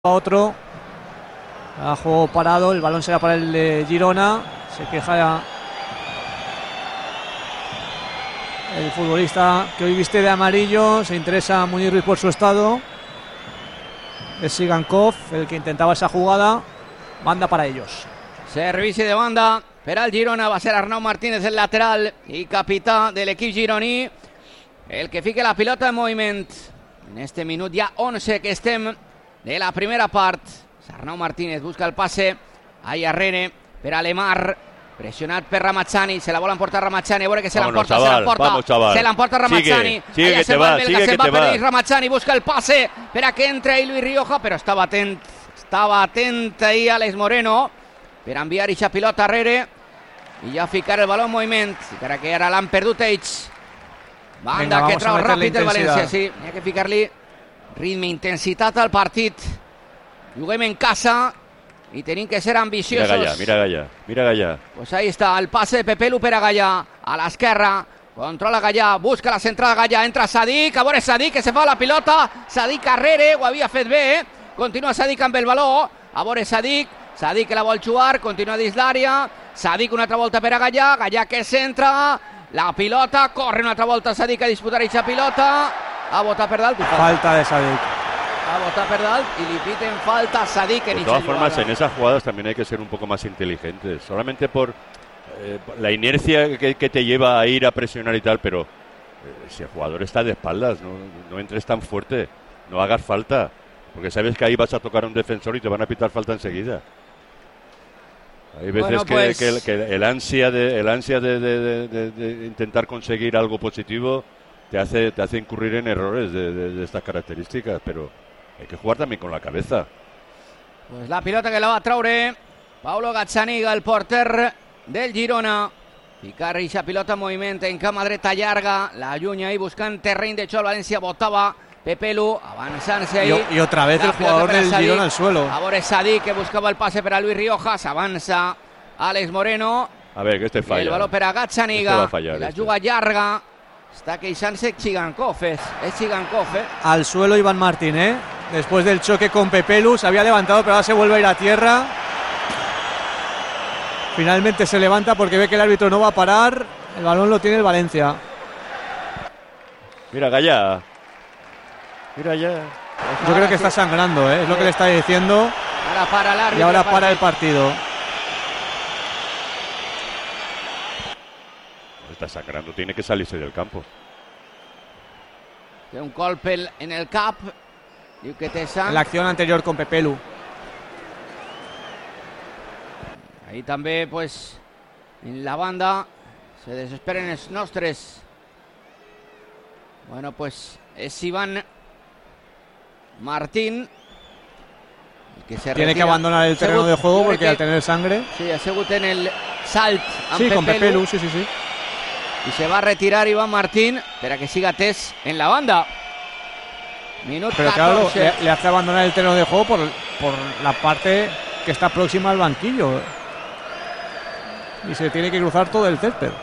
otro a juego parado, el balón será para el de Girona. Se queja el futbolista que hoy viste de amarillo. Se interesa Muñiz Ruiz por su estado. Es Sigankov el que intentaba esa jugada. Banda para ellos. Servicio de banda per al Girona. Va a ser Arnau Martínez el lateral y capitán del equip gironí, el que fique la pilota en moviment en este minut ja 11 que estem de la primera part. Arnau Martínez busca el passe ahí arrere per a Lemar, pressionat per Ramazani, se la vol emportar Ramazani, a veure que se l'emporta, se l'emporta Ramazani, sigue que te va, sigue que te va. Ramazani busca el passe per a que entre ahí Luis Rioja, però estava atent ahí Alex Moreno per enviar eixa pilota arrere i ja ficar el baló en moviment, encara que ara l'han perdut ells. Banda que trau ràpid el València, sí, hi ha que ficar-li ritme, intensitat al partit. Juguem en casa y tenim que ser ambiciosos. Mira Gallà. Pues ahí está el pase de Pepe Lu per a Gallà, a l'esquerra, controla Gallà, busca la centrada Gallà, entra Sadik, a veure Sadik que se fa la pilota, Sadik arrere, ho havia fet bé, continua Sadik amb el baló, a veure Sadik que la vol jugar, continua dins l'àrea, Sadik una altra volta per a Gallà, Gallà que centra, la pilota, corre una altra volta Sadik a disputar aquesta pilota, a botar per dalt. Falta de Sadik. A botar per dalt y le piten falta a Sadik. De todas formas, en esas jugadas también hay que ser un poco más inteligentes. Solamente por la inercia que te lleva a ir a presionar y tal, pero si el jugador está de espaldas, no entres tan fuerte, no hagas falta, porque sabes que ahí vas a tocar a un defensor y te van a pitar falta enseguida. Hay veces que el ansia de intentar conseguir algo positivo te hace incurrir en errores de estas características, pero hay que jugar también con la cabeza. Pues la pilota que la va a traure Paulo Gazzaniga, el porter del Girona. Ficar eixa pilota en moviment en cama dreta llarga, la llunya ahí buscant terreny de xoc. València botava Pepe Lu, avançant-se ahí. Y otra vez el jugador del Girona al suelo. A veure Sadik que buscava el pase per a Luis Riojas, avança Alex Moreno. A ver, que este falla. El baló per a Gazzaniga, la juga llarga. Está queixant-se Sigankov, es Sigankov, Al suelo Iván Martín, después del choque con Pepe Lu, se había levantado pero ahora se vuelve a ir a tierra. Finalmente se levanta porque ve que el árbitro no va a parar. El balón lo tiene el Valencia. Mira Gallà. Mira ya. Yo creo que está sangrando, es lo que le está diciendo. Ahora para el árbitro. Y ahora para el partido. Está sangrando, tiene que salirse del campo. Té un golpe en el cap. Diu que té sang. En la acción anterior con Pepe Lu. Ahí també, pues, en la banda se desesperen els nostres. Bueno, pues es Iván Martín el que se tiene que abandonar el terreno de juego porque al tener sangre. Sí, ha sigut en el salt amb con Pepe Lu, sí. Y se va a retirar Iván Martín para que siga Tess en la banda. Minuto pero 14. Claro, le hace abandonar el terreno de juego por la parte que está próxima al banquillo. Y se tiene que cruzar todo el césped.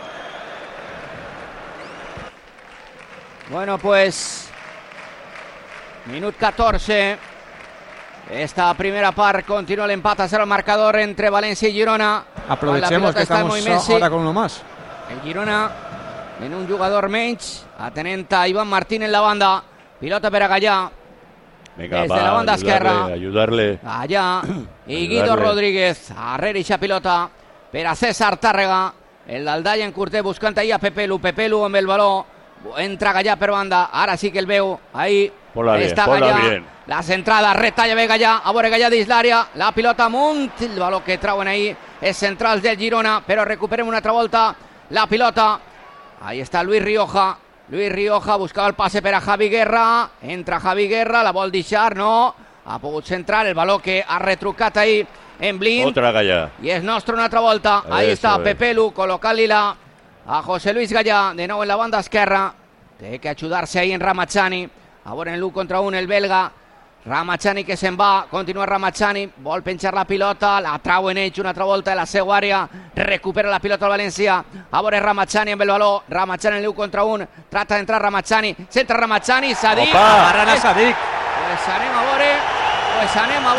Bueno, pues minuto 14. Esta primera part continua l'empat a 0 al marcador entre València y Girona. Aprovechemos que estamos ahora con uno más. El Girona en un jugador menys, atenent a Iván Martín en la banda. Pilota per a Gallà. Venga, des de la banda esquerra. Ayudarle. Gallà i Guido Rodríguez. Arrere eixa pilota per a César Tàrrega. El d'Aldalla en curter buscant ahí a Pepe Lu. Pepe Lu amb el baló. Entra Gallà per banda. Ara sí que el veu. Ahí està Gallà. La centrada, retalla bé Gallà. A veure Gallà dins l'àrea. La pilota amunt. El baló que trauen ahí és centrals del Girona. Però recuperem una altra volta la pilota. Ahí está Luis Rioja. Luis Rioja buscava el passe per a Javi Guerra. Entra Javi Guerra, la vol deixar, no. Ha pogut centrar el baló que ha retrucat ahí en Blind. Otra Gallà. I és nostre una altra volta. Ahí està Pepe Lu col·locant-li-la a José Luis Gallà. De nou en la banda esquerra. Té que ajudar-se ahí en Ramazani. A veure en l'1 contra 1 el belga. Ramazani que se'n va, continua Ramazani, vol penjar la pilota, la trau en ells una altra volta de la seva àrea, recupera la pilota al València, a veure Ramazani amb el baló, Ramazani en l'1 contra 1, trata d'entrar Ramazani, centra Ramazani, Sadik, agarran a Sadik. Pues anem a veure Pues anem a